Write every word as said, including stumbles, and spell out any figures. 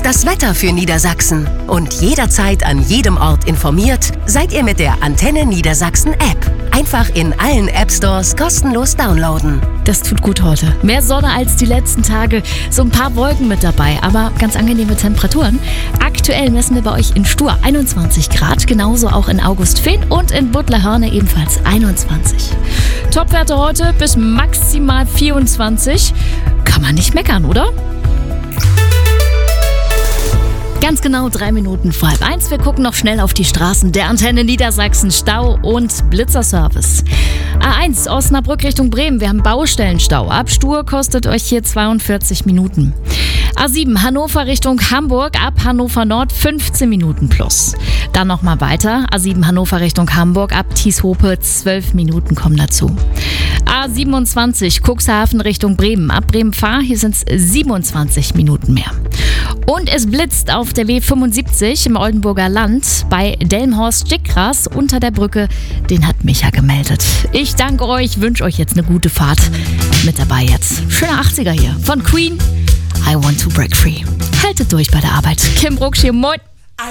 ist das Wetter für Niedersachsen? Und jederzeit an jedem Ort informiert seid ihr mit der Antenne Niedersachsen App. Einfach in allen App Stores kostenlos downloaden. Das tut gut heute. Mehr Sonne als die letzten Tage. So ein paar Wolken mit dabei, aber ganz angenehme Temperaturen. Aktuell messen wir bei euch in Stur einundzwanzig Grad, genauso auch in Augustfehn und in Buttlerhörne ebenfalls einundzwanzig. Topwerte heute bis maximal vierundzwanzig. Kann man nicht meckern, oder? Ganz genau drei Minuten vor halb eins. Wir gucken noch schnell auf die Straßen der Antenne Niedersachsen. Stau und Blitzerservice. A eins Osnabrück Richtung Bremen. Wir haben Baustellenstau. Ab Stur kostet euch hier zweiundvierzig Minuten. A sieben Hannover Richtung Hamburg. Ab Hannover Nord fünfzehn Minuten plus. Dann nochmal weiter. A sieben Hannover Richtung Hamburg. Ab Tieshope zwölf Minuten kommen dazu. A siebenundzwanzig Cuxhaven Richtung Bremen. Ab Bremen-Fahr. Hier sind es siebenundzwanzig Minuten mehr. Und es blitzt auf der W fünfundsiebzig im Oldenburger Land bei Delmenhorst-Stickgras unter der Brücke. Den hat Micha gemeldet. Ich danke euch, wünsche euch jetzt eine gute Fahrt. Mit dabei jetzt schöner achtziger hier von Queen. I want to break free. Haltet durch bei der Arbeit. Kim Brucksch hier, moin.